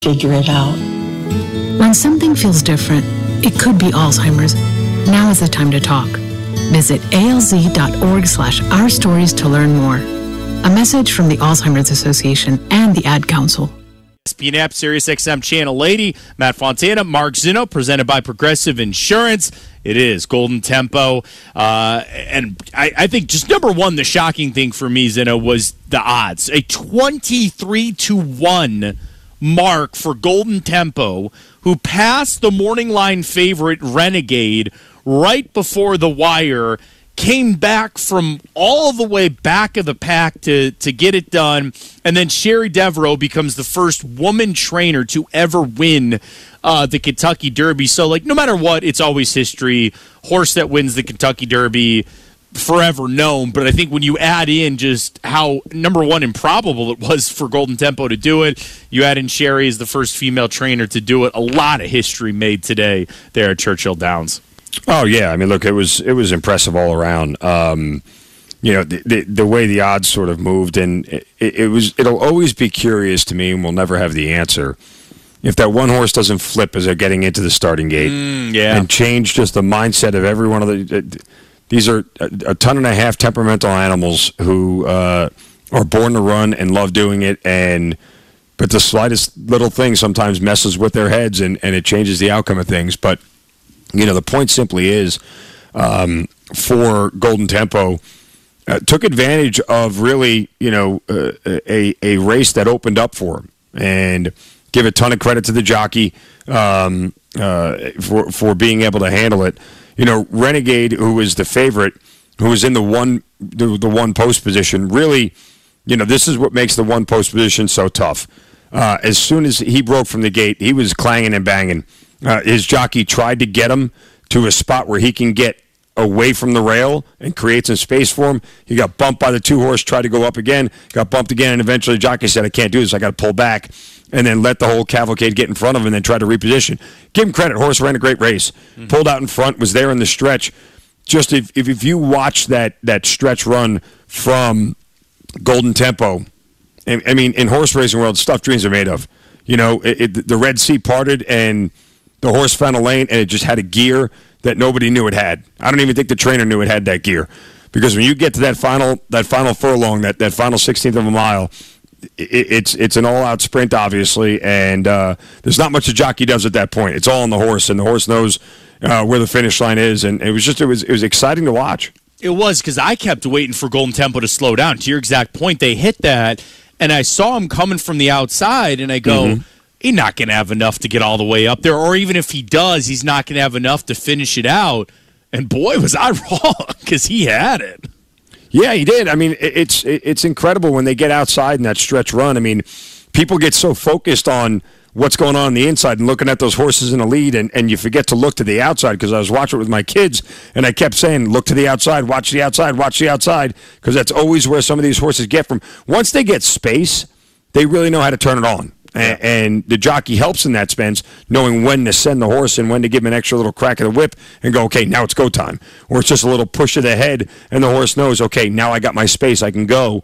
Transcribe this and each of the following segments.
figure it out. When something feels different, it could be Alzheimer's. Now is the time to talk. Visit alz.org/ourstories to learn more. A message from the Alzheimer's Association and the Ad Council. ESPN app, Sirius XM Channel 80. Matt Fontana, Mark Zinno, presented by Progressive Insurance. It is Golden Tempo. And I think just number one, the shocking thing for me, Zinno, was the odds. A 23-1 mark for Golden Tempo, who passed the morning line favorite Renegade right before the wire, came back from all the way back of the pack to get it done, and then Sherry Devereaux becomes the first woman trainer to ever win the Kentucky Derby. So, like, no matter what, it's always history. Horse that wins the Kentucky Derby, forever known. But I think when you add in just how, number one, improbable it was for Golden Tempo to do it, you add in Sherry as the first female trainer to do it, a lot of history made today there at Churchill Downs. Oh, yeah. I mean, look, it was impressive all around. The way the odds sort of moved, and it'll always be curious to me, and we'll never have the answer, if that one horse doesn't flip as they're getting into the starting gate and change just the mindset of every one of the these are a ton and a half temperamental animals who are born to run and love doing it, but the slightest little thing sometimes messes with their heads and it changes the outcome of things. But the point simply is, for Golden Tempo, took advantage of really, a race that opened up for him, and give a ton of credit to the jockey for being able to handle it. Renegade, who was the favorite, who was in the one post position, really, this is what makes the one post position so tough. As soon as he broke from the gate, he was clanging and banging. His jockey tried to get him to a spot where he can get away from the rail and create some space for him. He got bumped by the two horse, tried to go up again, got bumped again, and eventually the jockey said, I can't do this, I got to pull back, and then let the whole cavalcade get in front of him and then try to reposition. Give him credit. Horse ran a great race. Mm-hmm. Pulled out in front, was there in the stretch. Just if you watch that stretch run from Golden Tempo, I mean, in horse racing world, stuff dreams are made of. The Red Sea parted and the horse found a lane, and it just had a gear that nobody knew it had. I don't even think the trainer knew it had that gear, because when you get to that final furlong, that final 16th of a mile, it's an all-out sprint, obviously, and there's not much the jockey does at that point. It's all on the horse, and the horse knows where the finish line is, and it was exciting to watch. It was, because I kept waiting for Golden Tempo to slow down. To your exact point, they hit that, and I saw him coming from the outside, and I go, he's not going to have enough to get all the way up there, or even if he does, he's not going to have enough to finish it out. And boy, was I wrong, because he had it. Yeah, he did. I mean, it's incredible when they get outside in that stretch run. I mean, people get so focused on what's going on the inside and looking at those horses in the lead, and you forget to look to the outside, because I was watching it with my kids, and I kept saying, look to the outside, watch the outside, because that's always where some of these horses get from. Once they get space, they really know how to turn it on. And the jockey helps in that sense, knowing when to send the horse and when to give him an extra little crack of the whip and go, okay, now it's go time. Or it's just a little push of the head, and the horse knows, okay, now I got my space, I can go.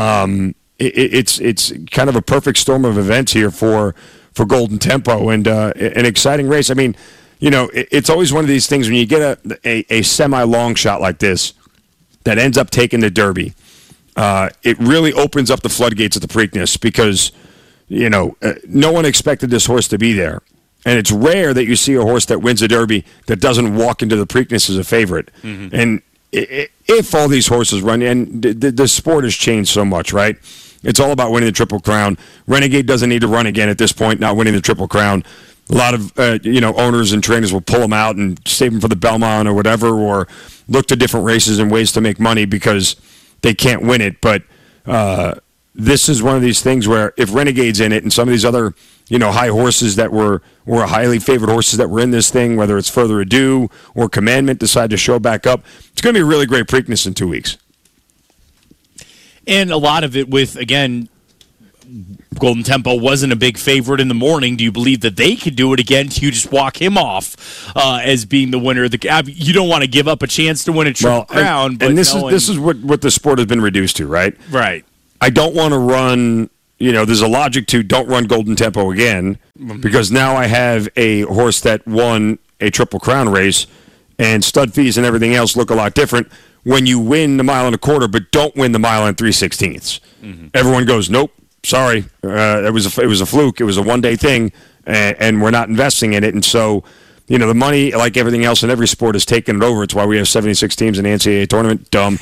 It's kind of a perfect storm of events here for Golden Tempo, and an exciting race. I mean, it's always one of these things when you get a semi-long shot like this that ends up taking the Derby. It really opens up the floodgates of the Preakness, because no one expected this horse to be there. And it's rare that you see a horse that wins a Derby that doesn't walk into the Preakness as a favorite. Mm-hmm. And if all these horses run, and the sport has changed so much, right? It's all about winning the Triple Crown. Renegade doesn't need to run again at this point, not winning the Triple Crown. A lot of owners and trainers will pull him out and save him for the Belmont or whatever, or look to different races and ways to make money because they can't win it. But this is one of these things where if Renegade's in it and some of these other, high horses that were highly favored horses that were in this thing, whether it's Further Ado or Commandment, decide to show back up, it's going to be a really great Preakness in 2 weeks. And a lot of it with, again, Golden Tempo wasn't a big favorite in the morning. Do you believe that they could do it again? Do you just walk him off as being the winner? You don't want to give up a chance to win a Triple Crown. And this is what the sport has been reduced to, right? Right. I don't want to run there's a logic to don't run Golden Tempo again, because now I have a horse that won a Triple Crown race, and stud fees and everything else look a lot different when you win the 1.25 miles but don't win the 1 3/16. Everyone goes, nope, sorry, it was a fluke, it was a one-day thing, and we're not investing in it. And so, the money, like everything else in every sport, has taken it over. It's why we have 76 teams in the NCAA tournament. Dumb.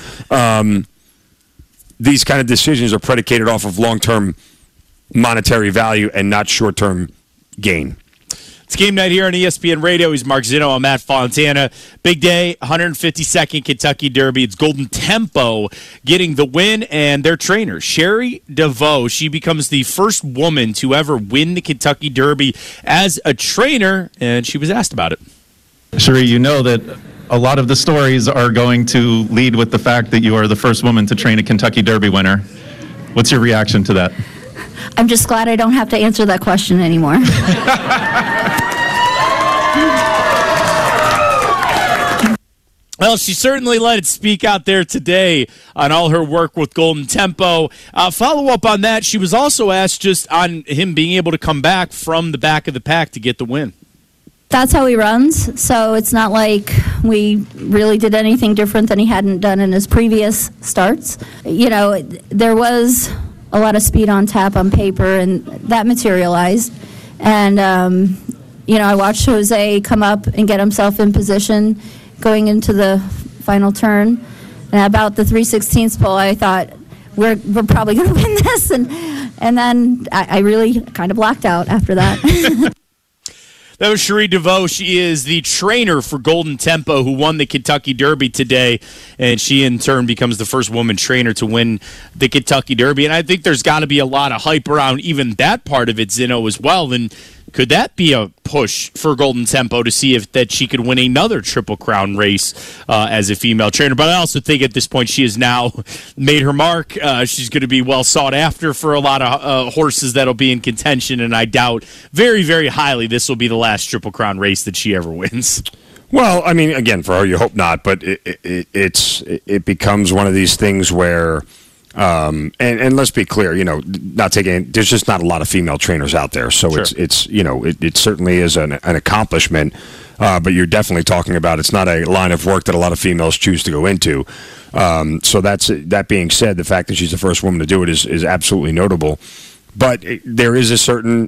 These kind of decisions are predicated off of long-term monetary value and not short-term gain. It's game night here on ESPN Radio. He's Mark Zinno. I'm Matt Fontana. Big day, 152nd Kentucky Derby. It's Golden Tempo getting the win, and their trainer, Sherry DeVoe. She becomes the first woman to ever win the Kentucky Derby as a trainer, and she was asked about it. Sherry, you know that a lot of the stories are going to lead with the fact that you are the first woman to train a Kentucky Derby winner. What's your reaction to that? I'm just glad I don't have to answer that question anymore. Well, she certainly let it speak out there today on all her work with Golden Tempo. Follow up on that, she was also asked just on him being able to come back from the back of the pack to get the win. That's how he runs, so it's not like we really did anything different than he hadn't done in his previous starts. There was a lot of speed on tap on paper, and that materialized. And, I watched Jose come up and get himself in position going into the final turn. And about the 3/16 pole, I thought, we're probably going to win this. And then I really kind of blacked out after that. That was Sherry DeVoe. She is the trainer for Golden Tempo, who won the Kentucky Derby today, and she in turn becomes the first woman trainer to win the Kentucky Derby. And I think there's got to be a lot of hype around even that part of it, Zinno, as well. And could that be a push for Golden Tempo to see if that she could win another Triple Crown race as a female trainer? But I also think at this point she has now made her mark. She's going to be well sought after for a lot of horses that'll be in contention, and I doubt very, very highly this will be the last Triple Crown race that she ever wins. Well, I mean, again, for her, you hope not, but it becomes one of these things where. And let's be clear, there's just not a lot of female trainers out there, so sure. It certainly is an accomplishment, but you're definitely talking about it's not a line of work that a lot of females choose to go into. So that being said, the fact that she's the first woman to do it is absolutely notable, but there is a certain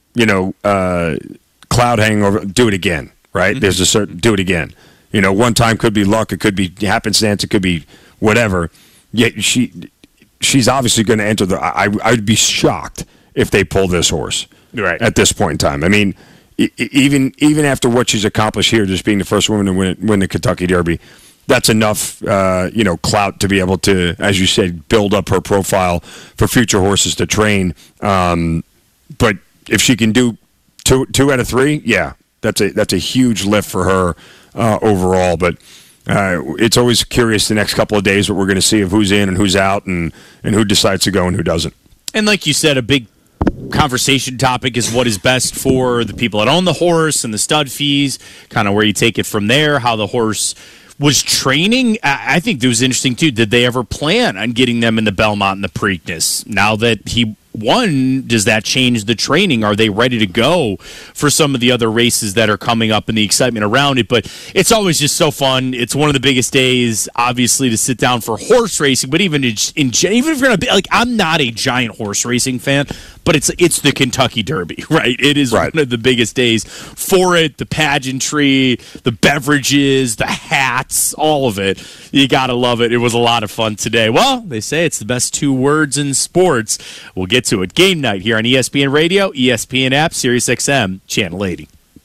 cloud hanging over. Do it again, right? Mm-hmm. There's a certain do it again. One time could be luck, it could be happenstance, it could be whatever. Yet she's obviously going to enter the. I'd be shocked if they pull this horse right at this point in time. I mean, even after what she's accomplished here, just being the first woman to win the Kentucky Derby, that's enough, clout to be able to, as you said, build up her profile for future horses to train. But if she can do two out of three, yeah, that's a huge lift for her overall. But. It's always curious the next couple of days what we're going to see of who's in and who's out and who decides to go and who doesn't. And like you said, a big conversation topic is what is best for the people that own the horse and the stud fees, kind of where you take it from there, how the horse was training. I think it was interesting, too. Did they ever plan on getting them in the Belmont and the Preakness? Now that he won, does that change the training? Are they ready to go for some of the other races that are coming up and the excitement around it? But it's always just so fun. It's one of the biggest days, obviously, to sit down for horse racing. But even even if you're going to be like, I'm not a giant horse racing fan, but it's the Kentucky Derby, right? It is right. One of the biggest days for it. The pageantry, the beverages, the hats, all of it. You got to love it. It was a lot of fun today. Well, they say it's the best 2 words in sports. We'll get to it. Game night here on ESPN Radio, ESPN app, SiriusXM, Channel 80.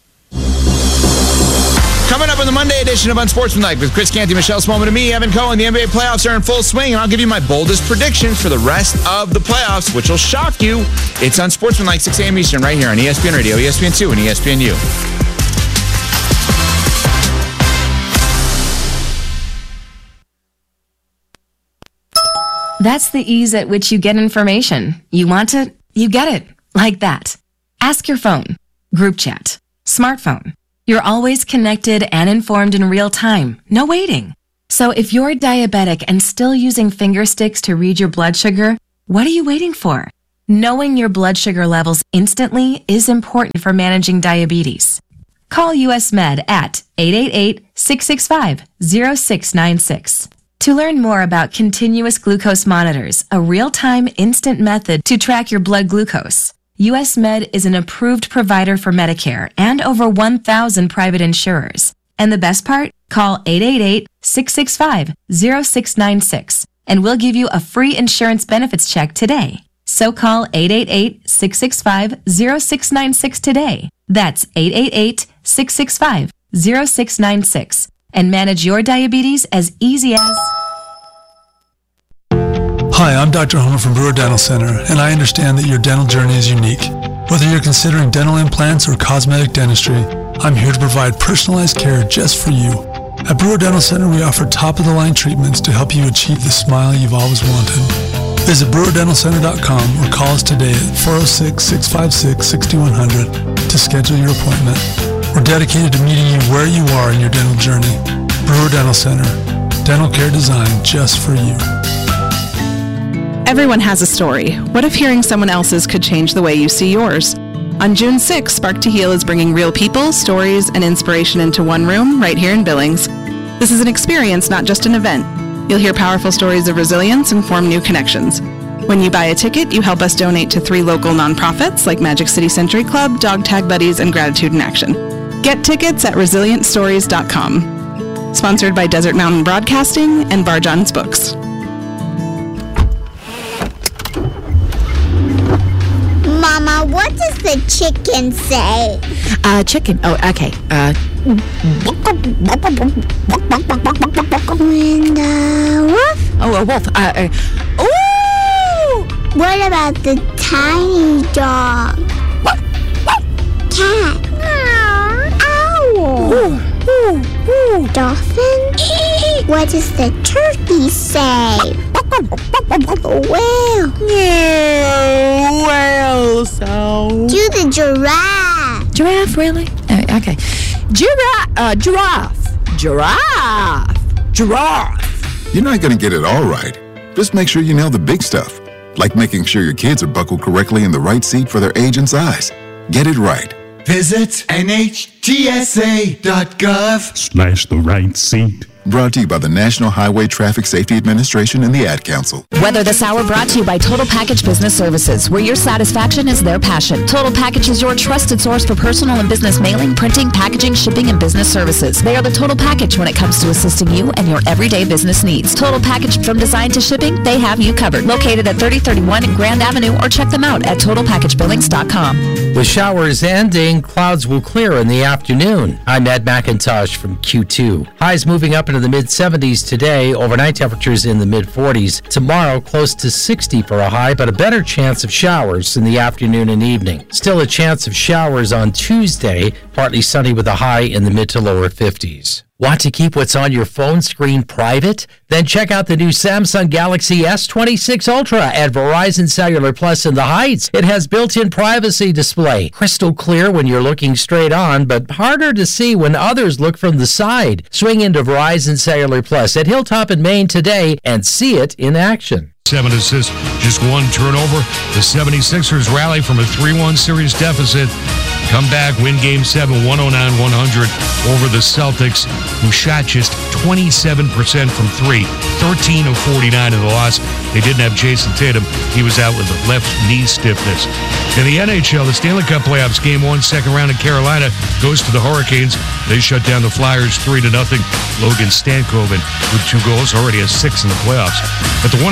Coming up on the Monday edition of Unsportsmanlike with Chris Canty, Michelle Smallman, and me, Evan Cohen. The NBA playoffs are in full swing, and I'll give you my boldest predictions for the rest of the playoffs, which will shock you. It's Unsportsmanlike, 6 a.m. Eastern, right here on ESPN Radio, ESPN2, and ESPNU. That's the ease at which you get information. You want it, you get it. Like that. Ask your phone. Group chat. Smartphone. You're always connected and informed in real time. No waiting. So if you're diabetic and still using finger sticks to read your blood sugar, what are you waiting for? Knowing your blood sugar levels instantly is important for managing diabetes. Call US Med at 888-665-0696. To learn more about continuous glucose monitors, a real-time instant method to track your blood glucose, US Med is an approved provider for Medicare and over 1,000 private insurers. And the best part? Call 888-665-0696 and we'll give you a free insurance benefits check today. So call 888-665-0696 today. That's 888-665-0696 and manage your diabetes as easy as... Hi, I'm Dr. Homer from Brewer Dental Center, and I understand that your dental journey is unique. Whether you're considering dental implants or cosmetic dentistry, I'm here to provide personalized care just for you. At Brewer Dental Center, we offer top-of-the-line treatments to help you achieve the smile you've always wanted. Visit brewerdentalcenter.com or call us today at 406-656-6100 to schedule your appointment. We're dedicated to meeting you where you are in your dental journey. Brewer Dental Center. Dental care designed just for you. Everyone has a story. What if hearing someone else's could change the way you see yours? On June 6th, Spark to Heal is bringing real people, stories, and inspiration into one room right here in Billings. This is an experience, not just an event. You'll hear powerful stories of resilience and form new connections. When you buy a ticket, you help us donate to 3 local nonprofits like Magic City Century Club, Dog Tag Buddies, and Gratitude in Action. Get tickets at resilientstories.com. Sponsored by Desert Mountain Broadcasting and Barjohn's Books. Mama, what does the chicken say? Chicken. Oh, okay. And wolf? Oh, a wolf. Ooh! What about the tiny dog? Cat? Owl? Dolphin? What does the turkey say? Whale? Whale sound. Do the giraffe? Giraffe, really? Okay. Giraffe. You're not going to get it all right. Just make sure you nail the big stuff, like making sure your kids are buckled correctly in the right seat for their age and size. Get it right. Visit NHTSA.gov/the right seat. Brought to you by the National Highway Traffic Safety Administration and the Ad Council. Weather This Hour brought to you by Total Package Business Services, where your satisfaction is their passion. Total Package is your trusted source for personal and business mailing, printing, packaging, shipping, and business services. They are the total package when it comes to assisting you and your everyday business needs. Total Package from design to shipping, they have you covered. Located at 3031 Grand Avenue, or check them out at TotalPackageBillings.com. With showers ending, clouds will clear in the afternoon. I'm Ed McIntosh from Q2. Highs moving up into the mid-70s today, overnight temperatures in the mid-40s. Tomorrow, close to 60 for a high, but a better chance of showers in the afternoon and evening. Still a chance of showers on Tuesday, partly sunny with a high in the mid to lower 50s. Want to keep what's on your phone screen private? Then check out the new Samsung Galaxy S26 Ultra at Verizon Cellular Plus in the Heights. It has built-in privacy display, crystal clear when you're looking straight on, but harder to see when others look from the side. Swing into Verizon Cellular Plus at Hilltop in Maine today and see it in action. 7 assists, just 1 turnover. The 76ers rally from a 3-1 series deficit. Come back, win Game 7, 109-100 over the Celtics, who shot just 27% from 3, 13 of 49 in the loss. They didn't have Jason Tatum. He was out with the left knee stiffness. In the NHL, the Stanley Cup playoffs, Game 1, second round in Carolina, goes to the Hurricanes. They shut down the Flyers 3-0. Logan Stankoven with 2 goals, already has 6 in the playoffs. At the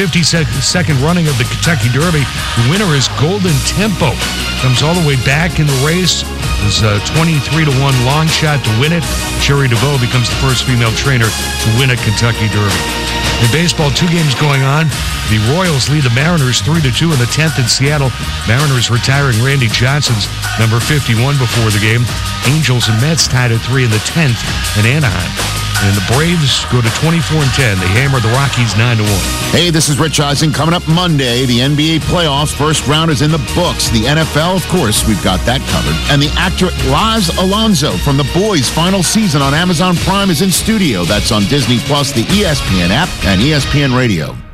152nd running of the Kentucky Derby, the winner is Golden Tempo. Comes all the way back in the race. It was a 23-1 long shot to win it. Sherry DeVoe becomes the first female trainer to win a Kentucky Derby. In baseball, 2 games going on. The Royals lead the Mariners 3-2 in the 10th in Seattle. Mariners retiring Randy Johnson's number 51 before the game. Angels and Mets tied at 3 in the 10th in Anaheim. And the Braves go to 24-10. They hammer the Rockies 9-1. Hey, this is Rich Eisen. Coming up Monday, the NBA playoffs. First round is in the books. The NFL, of course, we've got that covered. And the actor Laz Alonso from The Boys' final season on Amazon Prime is in studio. That's on Disney Plus, the ESPN app, and ESPN Radio.